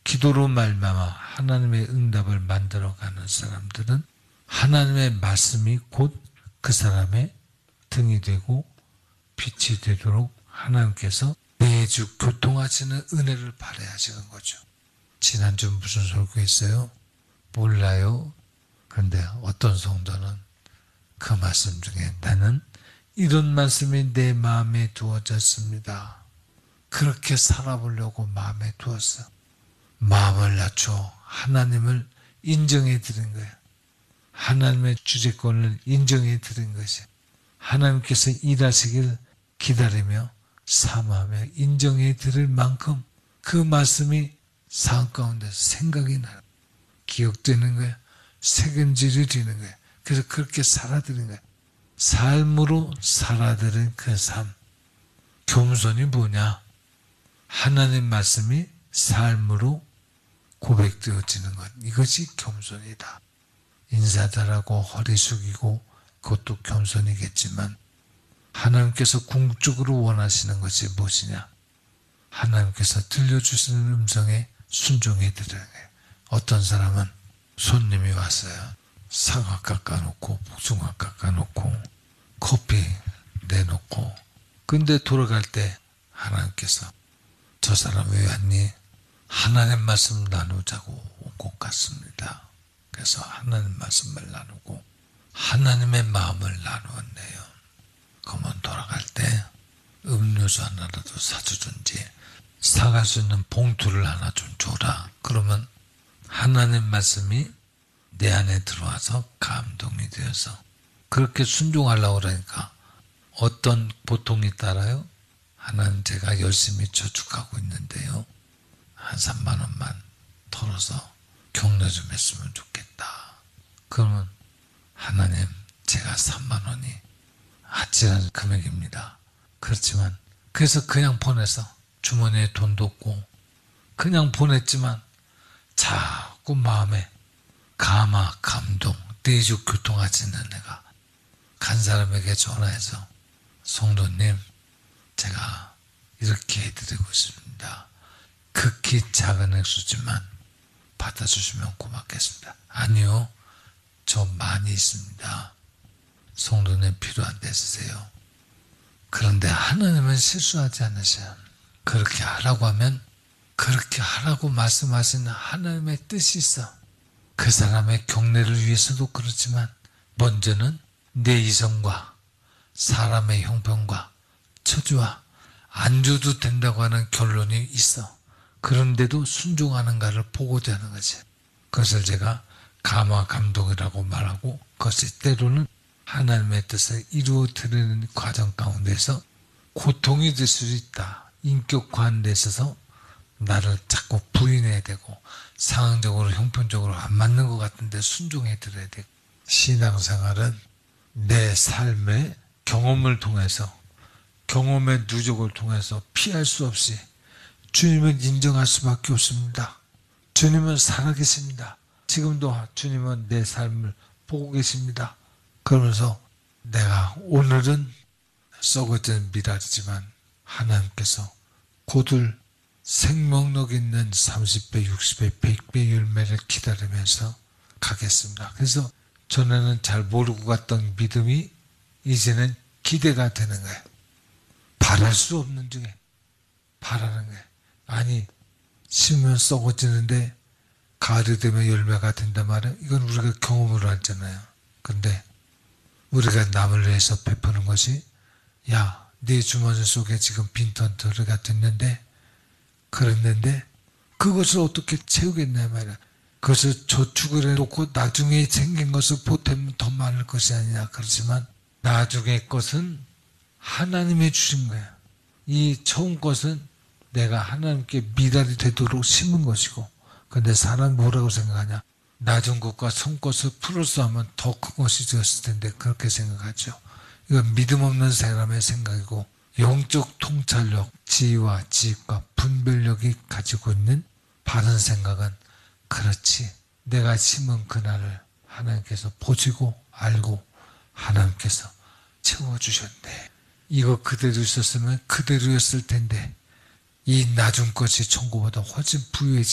기도로 말미암아 하나님의 응답을 만들어가는 사람들은 하나님의 말씀이 곧 그 사람의 등이 되고 빛이 되도록 하나님께서 매주 교통하시는 은혜를 발휘하시는 거죠. 지난주 무슨 설교했어요? 몰라요. 그런데 어떤 성도는 그 말씀 중에 나는 이런 말씀이 내 마음에 두어졌습니다. 그렇게 살아보려고 마음에 두었어. 마음을 낮춰 하나님을 인정해 드린 거예요. 하나님의 주재권을 인정해 드린 것이 하나님께서 일하시길 기다리며 사모하며 인정해 드릴 만큼 그 말씀이 삶 가운데 생각이 나요. 기억되는 거예요. 새김질이 되는 거예요. 그래서 그렇게 살아드린 거예요. 삶으로 살아드린 그 삶. 겸손이 뭐냐? 하나님 말씀이 삶으로 고백되어지는 것. 이것이 겸손이다. 인사 잘하고 허리 숙이고 그것도 겸손이겠지만 하나님께서 궁극적으로 원하시는 것이 무엇이냐? 하나님께서 들려주시는 음성에 순종해 드려야 해요. 어떤 사람은 손님이 왔어요. 사과 깎아놓고 복숭아 깎아놓고 커피 내놓고 근데 돌아갈 때 하나님께서 저 사람 왜 왔니? 하나님 말씀 나누자고 온 것 같습니다. 그래서 하나님 말씀을 나누고 하나님의 마음을 나누었네요. 그러면 돌아갈 때 음료수 하나라도 사주든지 사갈 수 있는 봉투를 하나 좀 줘라. 그러면 하나님 말씀이 내 안에 들어와서 감동이 되어서 그렇게 순종하려고 그러니까 어떤 보통이 따라요? 하나님 제가 열심히 저축하고 있는데요. 한 3만 원만 털어서 격려 좀 했으면 좋겠다. 그러면 하나님 제가 3만 원이 아찔한 금액입니다. 그렇지만 그래서 그냥 보내서 주머니에 돈도 없고 그냥 보냈지만 자꾸 마음에 감화, 감동, 내주 교통하시는 내가 간 사람에게 전화해서 성도님 제가 이렇게 해드리고 있습니다. 극히 작은 액수지만 받아주시면 고맙겠습니다. 아니요. 저 많이 있습니다. 성도님 필요한 데 쓰세요. 그런데 하나님은 실수하지 않으셔요. 그렇게 하라고 하면 그렇게 하라고 말씀하시는 하나님의 뜻이 있어. 그 사람의 경례를 위해서도 그렇지만 먼저는 내 이성과 사람의 형편과 처지와 안 줘도 된다고 하는 결론이 있어. 그런데도 순종하는가를 보고자 하는 거지. 그것을 제가 감화 감동이라고 말하고 그것이 때로는 하나님의 뜻을 이루어드리는 과정 가운데서 고통이 될 수 있다. 인격화하는 데 있어서 나를 자꾸 부인해야 되고 상황적으로 형편적으로 안 맞는 것 같은데 순종해 드려야 되고 신앙생활은 내 삶의 경험을 통해서 경험의 누적을 통해서 피할 수 없이 주님을 인정할 수밖에 없습니다. 주님은 살아계십니다. 지금도 주님은 내 삶을 보고 계십니다. 그러면서 내가 오늘은 썩어진 미랄이지만 하나님께서 곧을 생명력 있는 30배, 60배, 100배 열매를 기다리면서 가겠습니다. 그래서 전에는 잘 모르고 갔던 믿음이 이제는 기대가 되는 거예요. 바랄 수 없는 중에 바라는 거예요. 아니 심으면 썩어지는데 가을이 되면 열매가 된단 말이에요. 이건 우리가 경험으로 알잖아요. 근데 우리가 남을 위해서 베푸는 것이 야, 네 주머니 속에 지금 빈털터리가 됐는데 그랬는데 그것을 어떻게 채우겠냐 말이야. 그것을 저축을 해놓고 나중에 생긴 것을 보태면 더 많을 것이 아니냐. 그렇지만 나중에 것은 하나님이 주신 거야. 이 처음 것은 내가 하나님께 미랄이 되도록 심은 것이고 근데 사람 뭐라고 생각하냐. 낮은 것과 성 것을 플러스 하면 더 큰 것이 되었을 텐데 그렇게 생각하죠. 이건 믿음 없는 사람의 생각이고 영적 통찰력, 지혜와 지식과 분별력이 가지고 있는 바른 생각은 그렇지. 내가 심은 그날을 하나님께서 보시고 알고 하나님께서 채워주셨네. 이거 그대로 있었으면 그대로였을 텐데 이 낮은 것이 천국보다 훨씬 부유해지